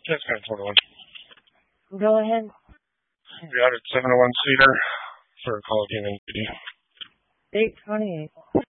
That's kind of 21. Go ahead. Got it, 701 seater for a call again in 828.